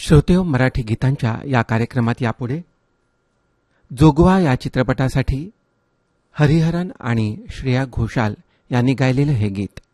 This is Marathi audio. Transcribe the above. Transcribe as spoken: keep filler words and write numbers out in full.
श्रोतेहो, मराठी गीतांच्या या कार्यक्रमात यापुढे जोगवा या चित्रपटासाठी हरिहरन आणि श्रेया घोषाल यांनी गायलेलं हे गीत.